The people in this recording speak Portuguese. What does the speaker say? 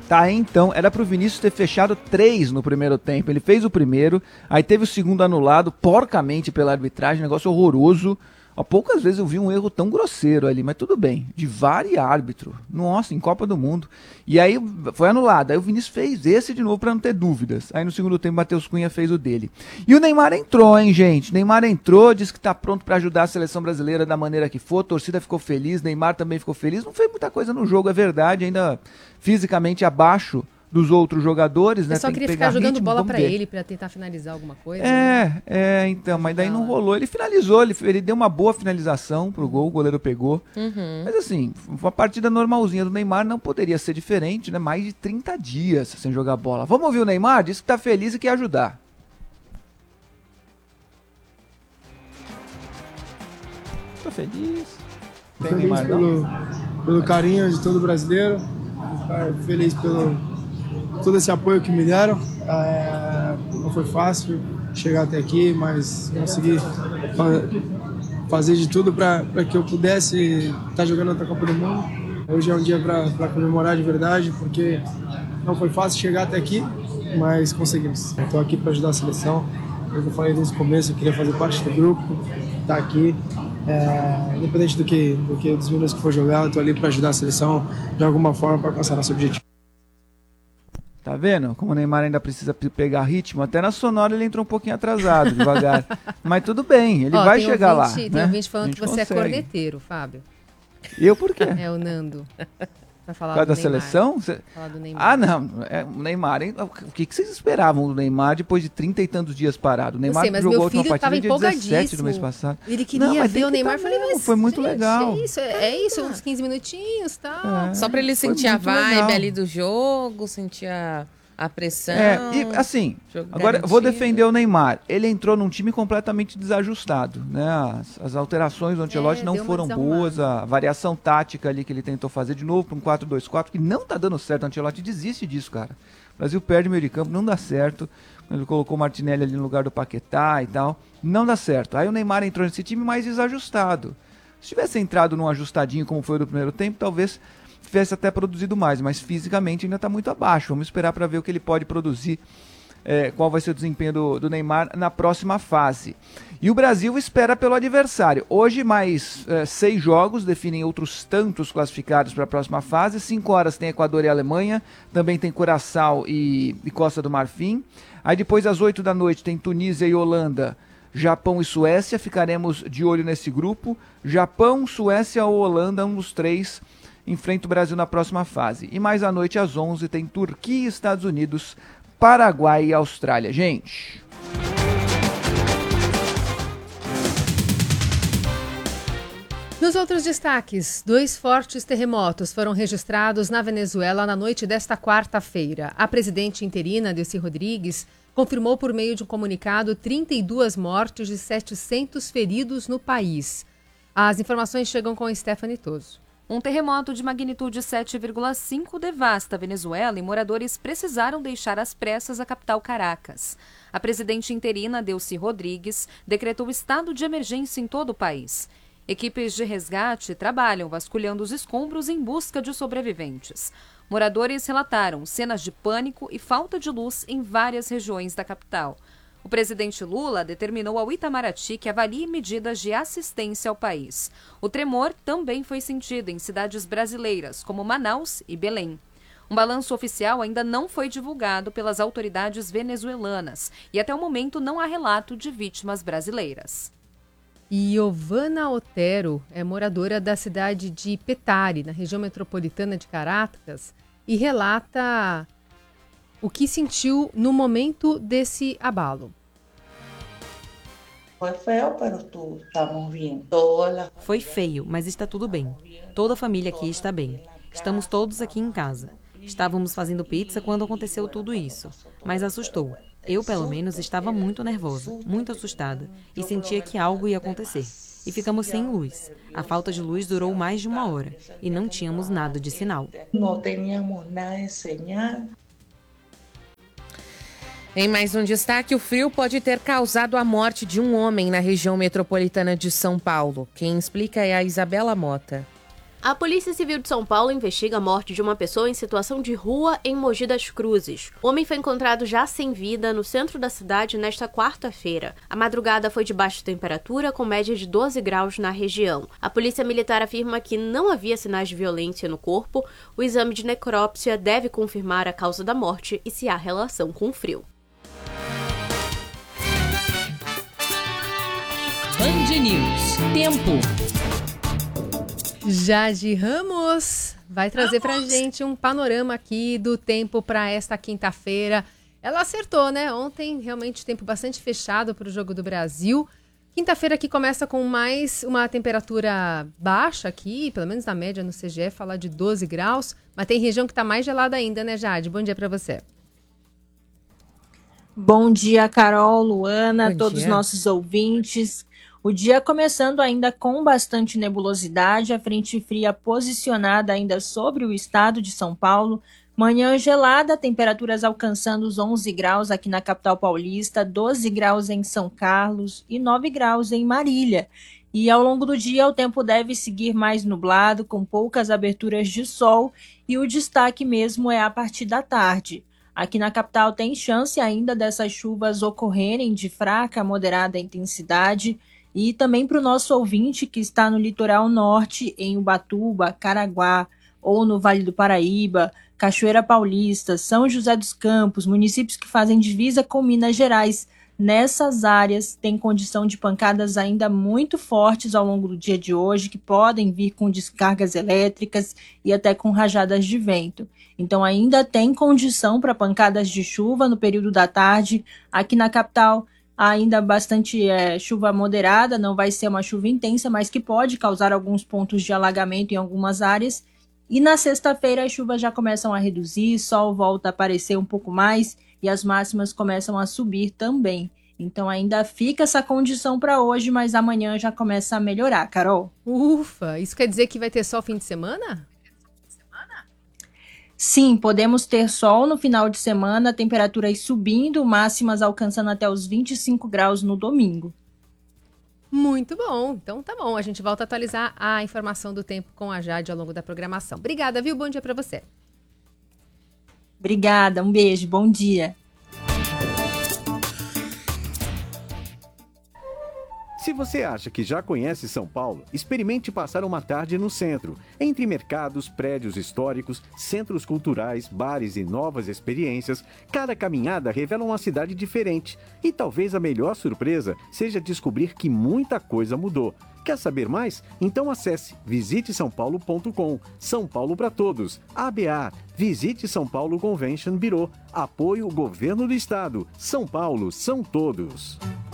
Tá, então, era pro Vinícius ter fechado 3 no primeiro tempo. Ele fez o primeiro, aí teve o segundo anulado, porcamente pela arbitragem, negócio horroroso. Ó, poucas vezes eu vi um erro tão grosseiro ali, mas tudo bem. De VAR e árbitro. Nossa, em Copa do Mundo. E aí foi anulado. Aí o Vinícius fez esse de novo pra não ter dúvidas. Aí no segundo tempo o Matheus Cunha fez o dele. E o Neymar entrou, hein, gente? Neymar entrou, disse que tá pronto pra ajudar a seleção brasileira da maneira que for. A torcida ficou feliz, Neymar também ficou feliz. Não fez muita coisa no jogo, é verdade. Ainda fisicamente abaixo dos outros jogadores, né? Eu só queria ficar jogando bola pra ele, pra tentar finalizar alguma coisa. Então, mas daí não rolou. Ele finalizou, ele deu uma boa finalização pro gol, o goleiro pegou. Mas assim, uma partida normalzinha do Neymar não poderia ser diferente, né? Mais de 30 dias sem jogar bola. Vamos ouvir o Neymar? Disse que tá feliz e quer ajudar. Tô feliz. Tem Neymar, pelo carinho de todo brasileiro. Feliz pelo todo esse apoio que me deram. Não foi fácil chegar até aqui, mas consegui fazer de tudo para que eu pudesse estar jogando outra Copa do Mundo. Hoje é um dia para comemorar de verdade, porque não foi fácil chegar até aqui, mas conseguimos. Estou aqui para ajudar a seleção. Eu falei desde o começo, eu queria fazer parte do grupo, estar aqui. Independente dos minutos que for jogar, eu estou ali para ajudar a seleção de alguma forma para alcançar nosso objetivo. Tá vendo? Como o Neymar ainda precisa pegar ritmo, até na sonora ele entrou um pouquinho atrasado, devagar. Mas tudo bem, ele vai chegar lá. Tem ouvinte falando que você é corneteiro, Fábio. Eu por quê? É o Nando. Pra falar por causa da Neymar. seleção? Falar do Neymar. Ah, não. O Neymar, hein? O que vocês esperavam do Neymar depois de 30 e tantos dias parado? O Neymar mas jogou a meu última filho partida tava dia 17 do mês passado. Ele queria ver o Neymar. Falei, mas foi muito gente, legal. É isso, uns 15 minutinhos e tal. Só pra ele sentir a vibe ali do jogo, sentir a pressão. E assim, agora eu vou defender o Neymar. Ele entrou num time completamente desajustado, né? As alterações do Ancelotti não foram boas, a variação tática ali que ele tentou fazer de novo para um 4-2-4, que não tá dando certo. O Ancelotti desiste disso, cara. O Brasil perde o meio de campo, não dá certo. Ele colocou o Martinelli ali no lugar do Paquetá e tal. Não dá certo. Aí o Neymar entrou nesse time mais desajustado. Se tivesse entrado num ajustadinho como foi do primeiro tempo, talvez tivesse até produzido mais, mas fisicamente ainda está muito abaixo. Vamos esperar para ver o que ele pode produzir, qual vai ser o desempenho do Neymar na próxima fase. E o Brasil espera pelo adversário. Hoje mais 6 jogos definem outros tantos classificados para a próxima fase. 5 horas tem Equador e Alemanha, também tem Curaçao e Costa do Marfim. Aí depois às 8 da noite tem Tunísia e Holanda, Japão e Suécia. Ficaremos de olho nesse grupo. Japão, Suécia ou Holanda, um dos 3 enfrenta o Brasil na próxima fase. E mais à noite, às 11, tem Turquia, Estados Unidos, Paraguai e Austrália. Gente. Nos outros destaques, 2 fortes terremotos foram registrados na Venezuela na noite desta quarta-feira. A presidente interina, Delcy Rodrigues, confirmou por meio de um comunicado 32 mortes e 700 feridos no país. As informações chegam com Stephanie Toso. Um terremoto de magnitude 7,5 devasta a Venezuela e moradores precisaram deixar às pressas a capital Caracas. A presidente interina, Delcy Rodrigues, decretou estado de emergência em todo o país. Equipes de resgate trabalham vasculhando os escombros em busca de sobreviventes. Moradores relataram cenas de pânico e falta de luz em várias regiões da capital. O presidente Lula determinou ao Itamaraty que avalie medidas de assistência ao país. O tremor também foi sentido em cidades brasileiras, como Manaus e Belém. Um balanço oficial ainda não foi divulgado pelas autoridades venezuelanas e até o momento não há relato de vítimas brasileiras. Giovana Otero é moradora da cidade de Petare, na região metropolitana de Caracas, e relata o que sentiu no momento desse abalo. Foi feio, mas está tudo bem. Toda a família aqui está bem. Estamos todos aqui em casa. Estávamos fazendo pizza quando aconteceu tudo isso, mas assustou. Eu, pelo menos, estava muito nervosa, muito assustada, e sentia que algo ia acontecer. E ficamos sem luz. A falta de luz durou mais de 1 hora, e não tínhamos nada de sinal. Em mais um destaque, o frio pode ter causado a morte de um homem na região metropolitana de São Paulo. Quem explica é a Isabela Mota. A Polícia Civil de São Paulo investiga a morte de uma pessoa em situação de rua em Mogi das Cruzes. O homem foi encontrado já sem vida no centro da cidade nesta quarta-feira. A madrugada foi de baixa temperatura, com média de 12 graus na região. A Polícia Militar afirma que não havia sinais de violência no corpo. O exame de necrópsia deve confirmar a causa da morte e se há relação com o frio. Band News. Tempo. Jade Ramos vai trazer pra gente um panorama aqui do tempo para esta quinta-feira. Ela acertou, né? Ontem, realmente, tempo bastante fechado para o Jogo do Brasil. Quinta-feira aqui começa com mais uma temperatura baixa aqui, pelo menos na média no CGE, falar de 12 graus. Mas tem região que está mais gelada ainda, né, Jade? Bom dia para você. Bom dia, Carol, Luana, todos os nossos ouvintes. O dia começando ainda com bastante nebulosidade, a frente fria posicionada ainda sobre o estado de São Paulo. Manhã gelada, temperaturas alcançando os 11 graus aqui na capital paulista, 12 graus em São Carlos e 9 graus em Marília. E ao longo do dia o tempo deve seguir mais nublado, com poucas aberturas de sol, e o destaque mesmo é a partir da tarde. Aqui na capital tem chance ainda dessas chuvas ocorrerem de fraca a moderada intensidade. E também para o nosso ouvinte que está no litoral norte, em Ubatuba, Caraguá, ou no Vale do Paraíba, Cachoeira Paulista, São José dos Campos, municípios que fazem divisa com Minas Gerais. Nessas áreas tem condição de pancadas ainda muito fortes ao longo do dia de hoje, que podem vir com descargas elétricas e até com rajadas de vento. Então ainda tem condição para pancadas de chuva no período da tarde. Aqui na capital, ainda bastante chuva moderada, não vai ser uma chuva intensa, mas que pode causar alguns pontos de alagamento em algumas áreas. E na sexta-feira as chuvas já começam a reduzir, sol volta a aparecer um pouco mais e as máximas começam a subir também. Então ainda fica essa condição para hoje, mas amanhã já começa a melhorar, Carol. Ufa, isso quer dizer que vai ter sol fim de semana? Sim, podemos ter sol no final de semana, temperaturas subindo, máximas alcançando até os 25 graus no domingo. Muito bom, então tá bom. A gente volta a atualizar a informação do tempo com a Jade ao longo da programação. Obrigada, viu? Bom dia para você. Obrigada, um beijo, bom dia. Se você acha que já conhece São Paulo, experimente passar uma tarde no centro, entre mercados, prédios históricos, centros culturais, bares e novas experiências. Cada caminhada revela uma cidade diferente e talvez a melhor surpresa seja descobrir que muita coisa mudou. Quer saber mais? Então acesse visitesaopaulo.com. São Paulo para todos. ABA, Visite São Paulo Convention Bureau. Apoio Governo do Estado. São Paulo são todos.